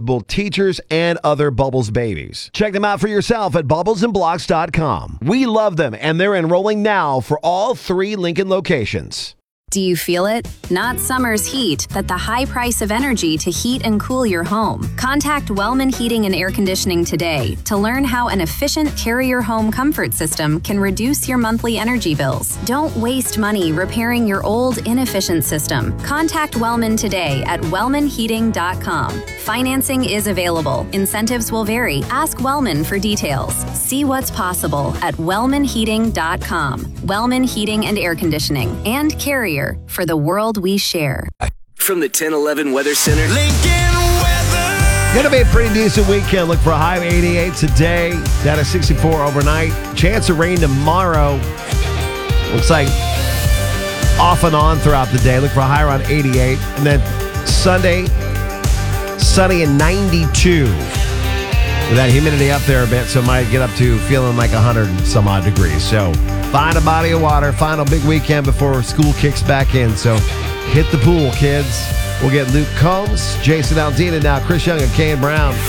both teachers and other Bubbles babies. Check them out for yourself at bubblesandblocks.com. We love them, and they're enrolling now for all 3 Lincoln locations. Do you feel it? Not summer's heat, but the high price of energy to heat and cool your home. Contact Wellman Heating and Air Conditioning today to learn how an efficient Carrier home comfort system can reduce your monthly energy bills. Don't waste money repairing your old, inefficient system. Contact Wellman today at wellmanheating.com. Financing is available. Incentives will vary. Ask Wellman for details. See what's possible at wellmanheating.com. Wellman Heating and Air Conditioning and Carrier for the world we share. From the 1011 Weather Center. Lincoln weather. Going to be a pretty decent weekend. Look for a high of 88 today, down to 64 overnight. Chance of rain tomorrow. Looks like off and on throughout the day. Look for a high around 88. And then Sunday, sunny and 92. With that humidity up there a bit, so it might get up to feeling like 100 and some odd degrees. So find a body of water. Final big weekend before school kicks back in. So hit the pool, kids. We'll get Luke Combs, Jason Aldean, and now Chris Young and Kane Brown.